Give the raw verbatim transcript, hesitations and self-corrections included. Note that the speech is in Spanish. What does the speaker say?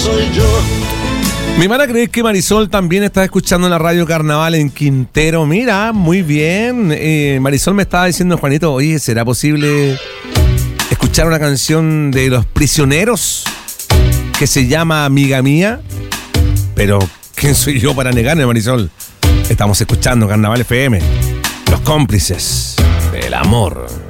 soy yo. Mi van a creer que Marisol también está escuchando la radio Carnaval en Quintero. Mira, muy bien. Eh, Marisol me estaba diciendo, Juanito, oye, ¿será posible escuchar una canción de Los Prisioneros que se llama Amiga Mía? Pero, ¿quién soy yo para negarme, Marisol? Estamos escuchando Carnaval F M, los cómplices del amor.